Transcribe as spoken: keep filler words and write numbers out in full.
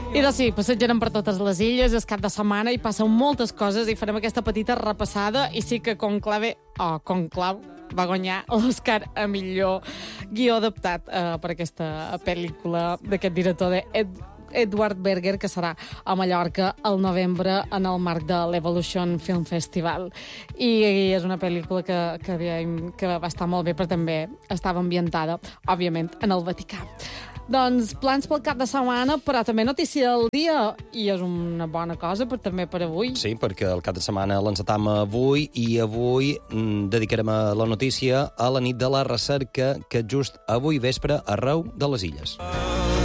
I doncs sí, passejarem per totes les illes, és cap de setmana i passen moltes coses i farem aquesta petita repassada i sí que Conclave, o oh, Conclau, va guanyar l'Oscar a millor guió adaptat eh, per aquesta pel·lícula d'aquest director de Ed Edward Berger, que serà a Mallorca al novembre en el marc de l'Evolution Film Festival. I, i és una pel·lícula que, que, que va estar molt bé, però també estava ambientada, òbviament, en el Vaticà. Doncs plans pel cap de setmana, però també notícia del dia, i és una bona cosa per, també per avui. Sí, perquè el cap de setmana l'encetam avui, i avui mm, dedicarem a la notícia a la nit de la recerca, que just avui vespre arreu de les illes.